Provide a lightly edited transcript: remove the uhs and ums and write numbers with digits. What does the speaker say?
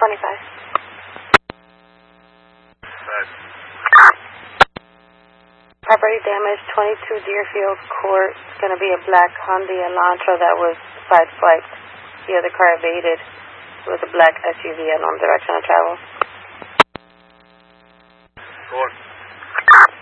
Property damage, 22 Deerfield Court. It's going to be a black Hyundai Elantra that was sideswiped. The other car evaded. It was a black SUV at non-directional travel. Go on.